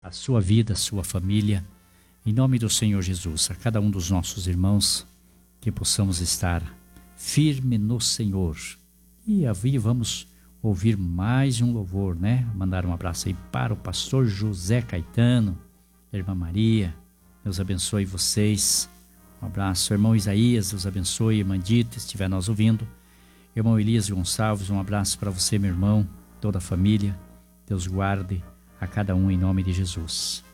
a sua vida, a sua família. Em nome do Senhor Jesus, a cada um dos nossos irmãos, que possamos estar firme no Senhor. E aí vamos ouvir mais um louvor, né? Mandar um abraço aí para o pastor José Caetano, irmã Maria, Deus abençoe vocês. Um abraço, irmão Isaías, Deus abençoe, irmã Dita, estiver nos ouvindo. Irmão Elias Gonçalves, um abraço para você, meu irmão, toda a família. Deus guarde a cada um em nome de Jesus.